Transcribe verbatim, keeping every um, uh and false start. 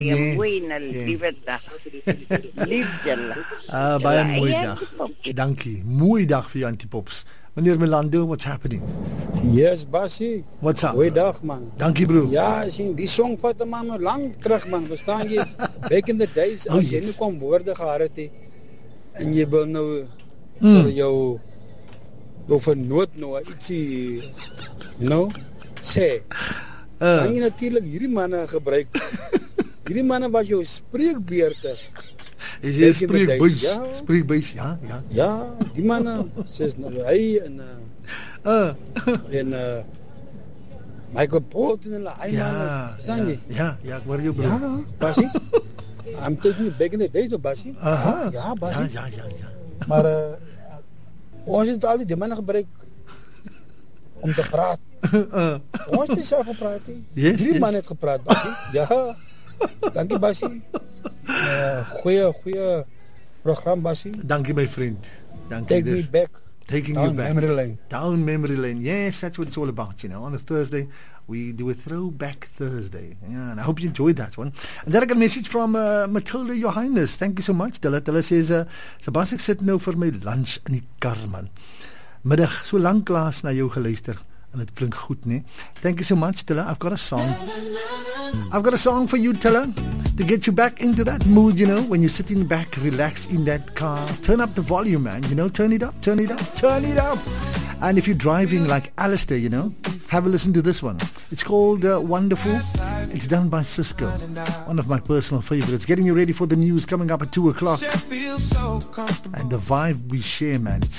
Yes, mooi na yes. liewe dag. Lief julle. Ah, baie Julle mooi eie dag. Antipop. Dankie. Mooi dag vir jou Antipops. Meneer Melando, what's happening? Yes, Basie. What's up? Goeiedag, man. Dankie, bro. Ja, sien, die song vat hom maar lang terug, man. Verstaan jy? Back in the days, Oh, as jy yes. nie kom woorde gehad het nie, en jy wil nou Mm. vir jou jou vernoot nou ietsie, you know, sê. Uh, Dan jy natuurlik hierdie manne gebruik. Hierdie manne was jou spreekbeurte. is jy back in the days, spreekbuis? ja. Spreekbuis, ja, ja. Ja, die manne, sês nou hy en uh, Uh, en uh, Michael Bolton en hulle hy ja, manne, verstaan ja, jy? ja, ja, ek hoor jou, bro. Ja, Basie. I'm taking you back in the days, no, Basie. Aha. Ja, Ja, Basie. ja, ja, ja. Maar uh, ons het altyd die manne gebruik om te praat. Uh, Ons het self gepraat. He. Yes, Drie yes. manne het gepraat, Basie. Ja. Dankie, Basie. Uh, goeie, goeie program, Basie. dankie, my vriend. Dankie. Take me dis- back Taking you down back. memory lane. Down memory lane. Yes, that's what it's all about, you know. On a Thursday, we do a throwback Thursday. Yeah, and I hope you enjoyed that one. And then I got a message from uh, Matilda Johannes. Thank you so much. Tilla Tilla says, uh, Sebastian, ek sit nou vir my lunch in die kar, man. Middag, so lank laas na jou geluister. En het klink goed, nee. Thank you so much, Tilla. I've got a song. I've got a song for you, Tilla, to get you back into that mood, you know, when you're sitting back, relaxed in that car. Turn up the volume, man, you know, turn it up, turn it up, turn it up. And if you're driving like Alistair, you know, have a listen to this one. It's called uh, Wonderful. It's done by Cisco, one of my personal favorites. Getting you ready for the news coming up at two o'clock. And the vibe we share, man, it's